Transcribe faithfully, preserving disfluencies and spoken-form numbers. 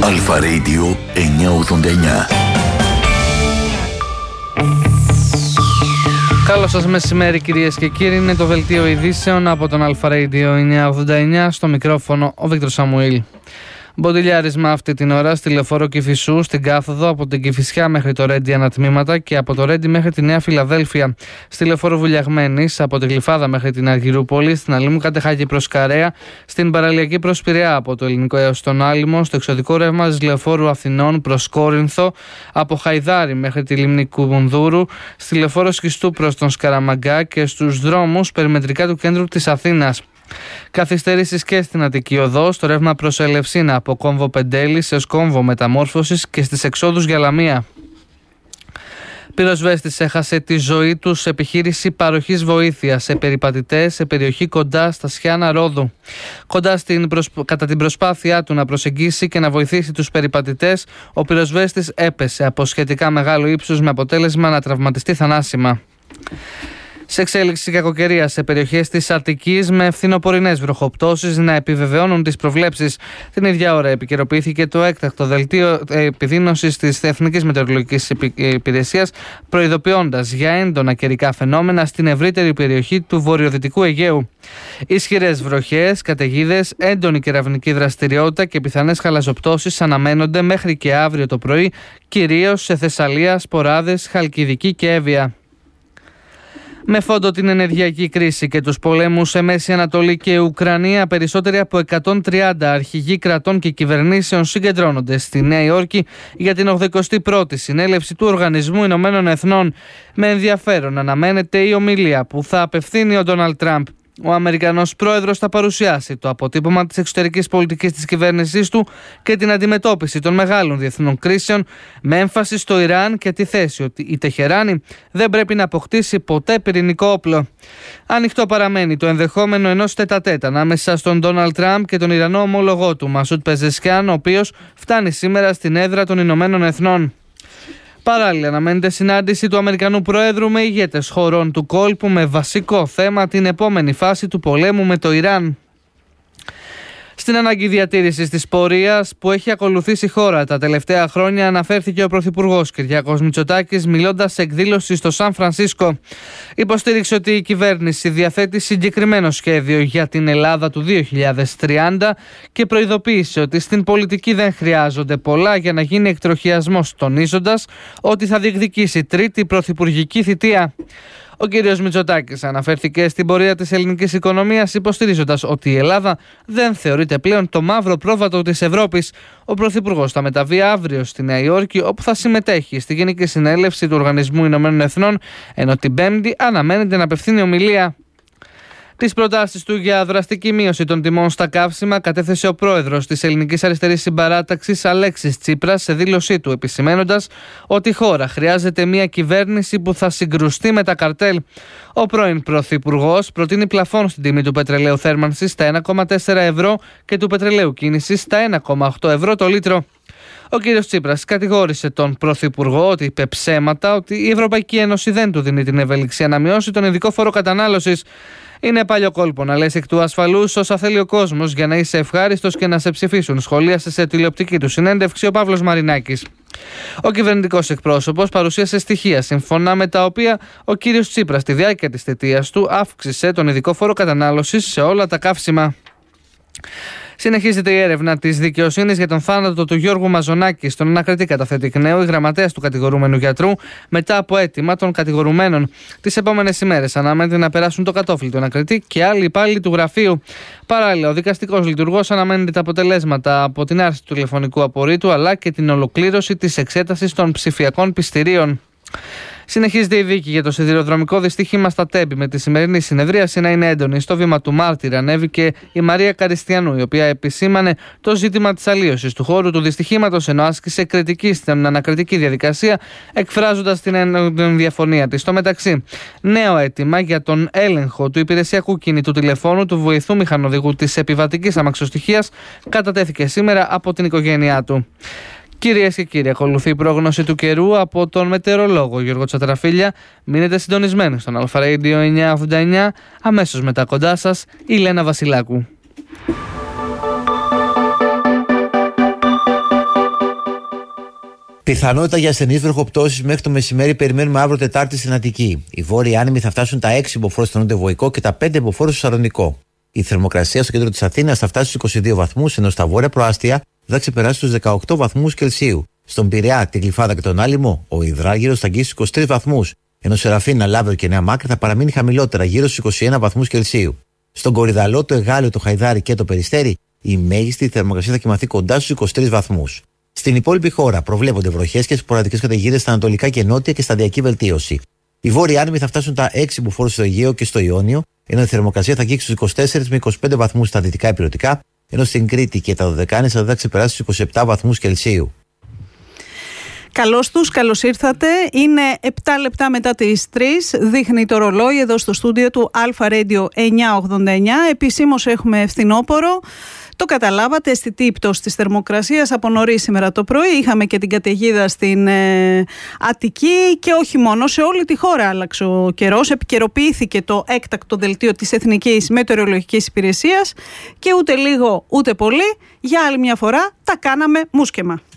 Αλφα Radio εννιακόσια ογδόντα εννιά. Καλό σας μεσημέρι κυρίες και κύριοι, είναι το δελτίο ειδήσεων από τον Αλφα Radio εννιακόσια ογδόντα εννιά, στο μικρόφωνο ο Βίκτορ Σαμουήλ. Μποντιλιάρισμα αυτή την ώρα στη λεωφόρο Κηφισού, στην κάθοδο από την Κηφισιά μέχρι το Ρέντι ανατμήματα και από το Ρέντι μέχρι τη Νέα Φιλαδέλφια. Στη λεωφόρο Βουλιαγμένης από την Γλυφάδα μέχρι την Αργυρούπολη, στην Αλήμου Κατεχάκη προς Καρέα, στην παραλιακή προς Πειραιά από το Ελληνικό έως τον Άλυμο, στο εξωδικό ρεύμα της λεωφόρου Αθηνών προς Κόρινθο, από Χαϊδάρι μέχρι τη Λίμνη Κουμουνδούρου, στη λεωφόρο Σκιστού προς τον Σκαραμαγκά και στους δρόμους περιμετρικά του κέντρου της Αθήνας. Καθυστερήσεις και στην Αττική Οδό, στο ρεύμα προς Ελευσίνα από κόμβο Πεντέλης έως κόμβο Μεταμόρφωσης και στις εξόδους για Λαμία. Πυροσβέστης έχασε τη ζωή του σε επιχείρηση παροχής βοήθειας σε περιπατητές σε περιοχή κοντά στα Σιάννα Ρόδου. Κοντά στην προσπ... Κατά την προσπάθειά του να προσεγγίσει και να βοηθήσει τους περιπατητές, ο πυροσβέστης έπεσε από σχετικά μεγάλο ύψος με αποτέλεσμα να τραυματιστεί θανάσιμα. Σε εξέλιξη κακοκαιρία σε περιοχές της Αττικής με φθινοπορεινές βροχοπτώσεις να επιβεβαιώνουν τις προβλέψεις. Την ίδια ώρα επικαιροποιήθηκε το έκτακτο δελτίο επιδείνωσης της Εθνικής Μετεωρολογικής Υπηρεσίας, προειδοποιώντας για έντονα καιρικά φαινόμενα στην ευρύτερη περιοχή του βορειοδυτικού Αιγαίου. Ισχυρές βροχές, καταιγίδες, έντονη κεραυνική δραστηριότητα και πιθανές χαλαζοπτώσεις αναμένονται μέχρι και αύριο το πρωί, κυρίως σε Θεσσαλία, Σποράδες, Χαλκιδική και Εύβοια. Με φόντο την ενεργειακή κρίση και τους πολέμους σε Μέση Ανατολή και Ουκρανία, περισσότεροι από εκατόν τριάντα αρχηγοί κρατών και κυβερνήσεων συγκεντρώνονται στη Νέα Υόρκη για την ογδοηκοστή πρώτη συνέλευση του Οργανισμού Ηνωμένων Εθνών. Με ενδιαφέρον αναμένεται η ομιλία που θα απευθύνει ο Ντόναλντ Τραμπ. Ο Αμερικανός πρόεδρος θα παρουσιάσει το αποτύπωμα της εξωτερικής πολιτικής της κυβέρνησής του και την αντιμετώπιση των μεγάλων διεθνών κρίσεων, με έμφαση στο Ιράν και τη θέση ότι η Τεχεράνη δεν πρέπει να αποκτήσει ποτέ πυρηνικό όπλο. Ανοιχτό παραμένει το ενδεχόμενο ενός τέτα-τέτ ανάμεσα στον Ντόναλντ Τραμπ και τον Ιρανό ομόλογό του Μασούτ Πεζεσκιάν, ο οποίος φτάνει σήμερα στην έδρα των Ηνωμένων Εθνών. Παράλληλα, αναμένεται συνάντηση του Αμερικανού Προέδρου με ηγέτες χωρών του κόλπου με βασικό θέμα την επόμενη φάση του πολέμου με το Ιράν. Στην ανάγκη διατήρησης της πορείας που έχει ακολουθήσει η χώρα τα τελευταία χρόνια αναφέρθηκε ο Πρωθυπουργός Κυριάκος Μητσοτάκης μιλώντας σε εκδήλωση στο Σαν Φρανσίσκο. Υποστήριξε ότι η κυβέρνηση διαθέτει συγκεκριμένο σχέδιο για την Ελλάδα του δύο χιλιάδες τριάντα και προειδοποίησε ότι στην πολιτική δεν χρειάζονται πολλά για να γίνει εκτροχιασμός, τονίζοντας ότι θα διεκδικήσει τρίτη πρωθυπουργική θητεία. Ο κ. Μητσοτάκης αναφέρθηκε στην πορεία της ελληνικής οικονομίας, υποστηρίζοντας ότι η Ελλάδα δεν θεωρείται πλέον το μαύρο πρόβατο της Ευρώπης. Ο Πρωθυπουργός θα μεταβεί αύριο στη Νέα Υόρκη, όπου θα συμμετέχει στη Γενική Συνέλευση του Οργανισμού Ηνωμένων Εθνών, ενώ την Πέμπτη αναμένεται να απευθύνει ομιλία. Τις προτάσεις του για δραστική μείωση των τιμών στα καύσιμα κατέθεσε ο πρόεδρος της Ελληνικής Αριστερής Συμπαράταξης Αλέξης Τσίπρας σε δήλωσή του, επισημένοντας ότι η χώρα χρειάζεται μια κυβέρνηση που θα συγκρουστεί με τα καρτέλ. Ο πρώην πρωθυπουργός προτείνει πλαφόν στην τιμή του πετρελαίου θέρμανσης στα ένα κόμμα τέσσερα ευρώ και του πετρελαίου κίνησης στα ένα κόμμα οκτώ ευρώ το λίτρο. Ο κ. Τσίπρας κατηγόρησε τον Πρωθυπουργό ότι είπε ψέματα, ότι η Ευρωπαϊκή Ένωση δεν του δίνει την ευελιξία να μειώσει τον ειδικό φόρο κατανάλωσης. Είναι παλιό κόλπο να λες εκ του ασφαλούς όσα θέλει ο κόσμος για να είσαι ευχάριστος και να σε ψηφίσουν, σχολίασε σε τηλεοπτική του συνέντευξη ο Παύλος Μαρινάκης. Ο κυβερνητικός εκπρόσωπος παρουσίασε στοιχεία σύμφωνα με τα οποία ο κύριος Τσίπρας στη διάρκεια της θητείας του αύξησε τον ειδικό φόρο κατανάλωσης σε όλα τα καύσιμα. Συνεχίζεται η έρευνα της δικαιοσύνης για τον θάνατο του Γιώργου Μαζονάκη. Στον ανακριτή καταθέτει εκ νέου η γραμματέας του κατηγορούμενου γιατρού μετά από αίτημα των κατηγορουμένων. Τις επόμενες ημέρες αναμένεται να περάσουν το κατόφλι του ανακριτή και άλλοι υπάλληλοι του γραφείου. Παράλληλα, ο δικαστικός λειτουργός αναμένεται τα αποτελέσματα από την άρση του τηλεφωνικού απορρίτου αλλά και την ολοκλήρωση της εξέτασης των ψηφιακών πιστηρίων. Συνεχίζεται η δίκη για το σιδηροδρομικό δυστύχημα στα Τέμπη, με τη σημερινή συνεδρίαση να είναι έντονη. Στο βήμα του μάρτυρα ανέβηκε η Μαρία Καριστιανού, η οποία επισήμανε το ζήτημα της αλλίωσης του χώρου του δυστυχήματος, ενώ άσκησε κριτική στην ανακριτική διαδικασία, εκφράζοντας την διαφωνία της. Στο μεταξύ, νέο αίτημα για τον έλεγχο του υπηρεσιακού κινητού τηλεφώνου του βοηθού μηχανοδηγού της επιβατικής αμαξοστοιχείας κατατέθηκε σήμερα από την οικογένειά του. Κυρίες και κύριοι, ακολουθεί η πρόγνωση του καιρού από τον μετεωρολόγο Γιώργο Τσατραφίλια. Μείνετε συντονισμένοι στον Αλφα Radio εννιακόσια ογδόντα εννιά. Αμέσως μετά κοντά σας η Λένα Βασιλάκου. Πιθανότητα για ασθενείς βροχοπτώσεις μέχρι το μεσημέρι περιμένουμε αύριο Τετάρτη στην Αττική. Οι βόρειοι άνεμοι θα φτάσουν τα έξι μποφόρ στο νότιο Βοϊκό και τα πέντε μποφόρ στο Σαρονικό. Η θερμοκρασία στο κέντρο της Αθήνας θα φτάσει στους είκοσι δύο βαθμούς, ενώ στα βόρεια προάστια θα ξεπεράσει τους δεκαοκτώ βαθμούς Κελσίου. Στον Πειραιά, τη Γλυφάδα και τον Άλυμο, ο υδράργυρος θα αγγίσει στους είκοσι τρεις βαθμούς, ενώ Σεραφίνα, Λάβερο και Νέα Μάκρη θα παραμείνει χαμηλότερα, γύρω στους είκοσι ένα βαθμούς Κελσίου. Στον Κορυδαλό, το Εγάλεο, το Χαϊδάρι και το Περιστέρι, η μέγιστη θερμοκρασία θα κοιμαθεί κοντά στους είκοσι τρεις βαθμούς. Στην υπόλοιπη χώρα προβλέπονται βροχές και σποραδικές καταιγίδες στα ανατολικά και νότια και σταδιακή βελτίωση. Οι βόρειοι άνεμοι θα φτάσουν τα έξι μποφόρ στο Αιγαίο και στο Ιόνιο, ενώ η θερμοκρασία θα αγγίξει στους είκοσι τέσσερις με είκοσι πέντε βαθμούς στα δυτικά ηπειρωτικά, ενώ στην Κρήτη και τα Δωδεκάνησα θα ξεπεράσει στους είκοσι επτά βαθμούς Κελσίου. Καλώς τους, καλώς ήρθατε. Είναι επτά λεπτά μετά τις τρεις. Δείχνει το ρολόι εδώ στο στούντιο του Αλφα Radio εννιακόσια ογδόντα εννιά. Επισήμως έχουμε φθινόπωρο. Το καταλάβατε, αισθητή πτώση της θερμοκρασίας από νωρίς σήμερα το πρωί. Είχαμε και την καταιγίδα στην ε, Αττική και όχι μόνο, σε όλη τη χώρα άλλαξε ο καιρός. Επικαιροποιήθηκε το έκτακτο δελτίο της Εθνικής Μετεωρολογικής Υπηρεσίας και ούτε λίγο ούτε πολύ, για άλλη μια φορά τα κάναμε μουσκεμα.